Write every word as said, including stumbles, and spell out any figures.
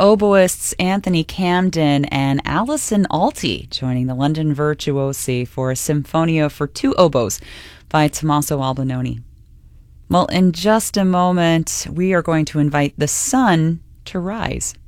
oboists Anthony Camden and Alison Alty joining the London Virtuosi for a Sinfonia for two oboes by Tommaso Albinoni. Well, in just a moment, we are going to invite the sun to rise.